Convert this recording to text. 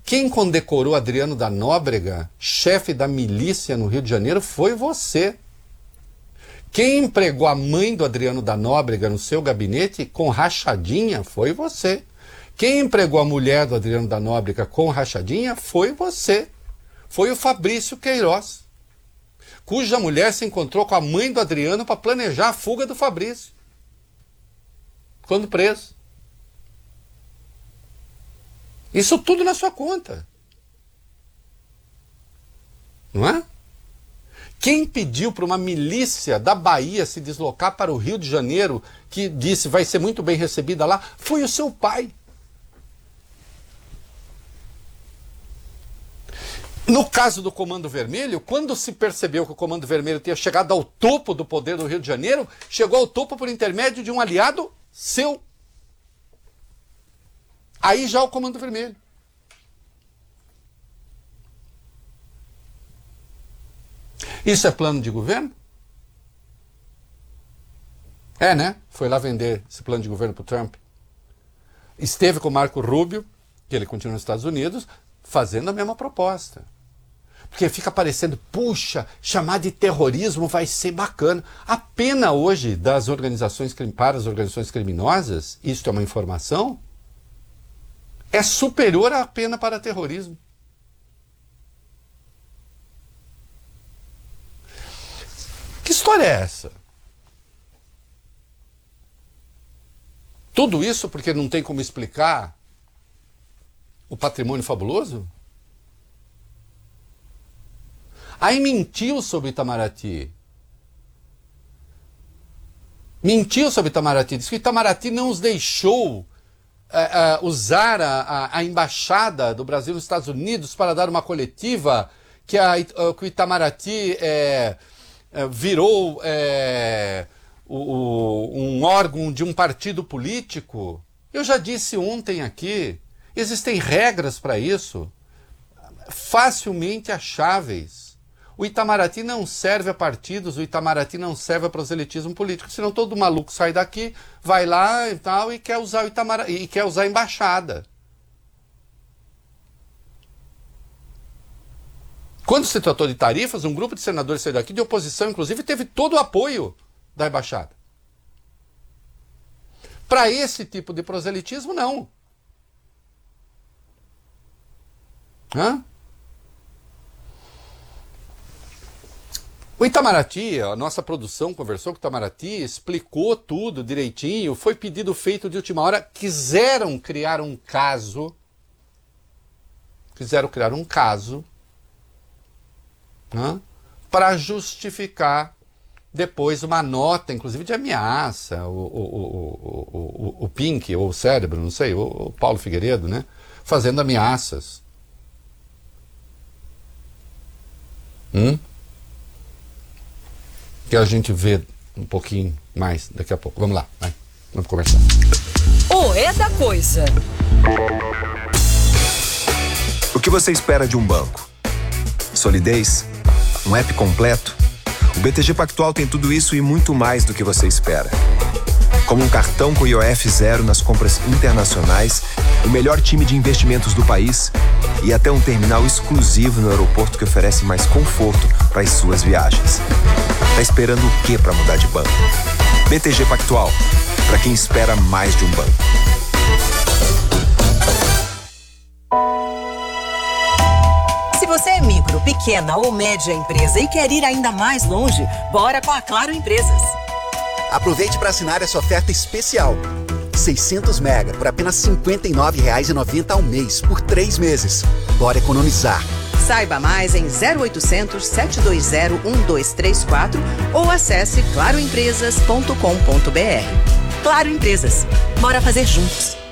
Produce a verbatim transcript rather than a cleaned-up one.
Quem condecorou Adriano da Nóbrega, chefe da milícia no Rio de Janeiro, foi você. Quem empregou a mãe do Adriano da Nóbrega no seu gabinete com rachadinha foi você. Quem empregou a mulher do Adriano da Nóbrega com rachadinha foi você. Foi o Fabrício Queiroz, cuja mulher se encontrou com a mãe do Adriano para planejar a fuga do Fabrício, quando preso. Isso tudo na sua conta. Não é? Quem pediu para uma milícia da Bahia se deslocar para o Rio de Janeiro, que disse vai ser muito bem recebida lá, foi o seu pai. No caso do Comando Vermelho, quando se percebeu que o Comando Vermelho tinha chegado ao topo do poder do Rio de Janeiro, chegou ao topo por intermédio de um aliado seu. Aí já o Comando Vermelho. Isso é plano de governo? É, né? Foi lá vender esse plano de governo para o Trump. Esteve com o Marco Rubio, que ele continua nos Estados Unidos, fazendo a mesma proposta. Porque fica parecendo, puxa, chamar de terrorismo vai ser bacana. A pena hoje das organizações para as organizações criminosas, isto é uma informação, é superior à pena para terrorismo. Que história é essa? Tudo isso porque não tem como explicar o patrimônio fabuloso? Aí mentiu sobre Itamaraty. Mentiu sobre Itamaraty. Disse que Itamaraty não os deixou uh, uh, usar a, a, a embaixada do Brasil nos Estados Unidos para dar uma coletiva, que, a, uh, que o Itamaraty é, uh, virou é, o, o, um órgão de um partido político. Eu já disse ontem aqui, existem regras para isso, facilmente acháveis. O Itamaraty não serve a partidos, o Itamaraty não serve a proselitismo político, senão todo maluco sai daqui, vai lá e tal e quer usar o Itamaraty, e quer usar a embaixada. Quando se tratou de tarifas, um grupo de senadores saiu daqui, de oposição inclusive, teve todo o apoio da embaixada. Para esse tipo de proselitismo, não. Hã? O Itamaraty, a nossa produção conversou com o Itamaraty, explicou tudo direitinho, foi pedido feito de última hora, quiseram criar um caso, quiseram criar um caso, né, para justificar depois uma nota, inclusive de ameaça, o, o, o, o, o, o Pink, ou o Cérebro, não sei, o, o Paulo Figueiredo, né, fazendo ameaças. Hum? Que a gente vê um pouquinho mais daqui a pouco. Vamos lá, vai. Vamos conversar. O É da Coisa. O que você espera de um banco? Solidez? Um app completo? O B T G Pactual tem tudo isso e muito mais do que você espera. Como um cartão com I O F zero nas compras internacionais, o melhor time de investimentos do país e até um terminal exclusivo no aeroporto que oferece mais conforto para as suas viagens. Tá esperando o que para mudar de banco? B T G Pactual, para quem espera mais de um banco. Se você é micro, pequena ou média empresa e quer ir ainda mais longe, bora com a Claro Empresas. Aproveite para assinar essa oferta especial. seiscentos mega por apenas cinquenta e nove reais e noventa centavos ao mês, por três meses. Bora economizar. Saiba mais em zero oitocentos, sete dois zero, um dois três quatro ou acesse claro empresas ponto com ponto br. Claro Empresas. Bora fazer juntos.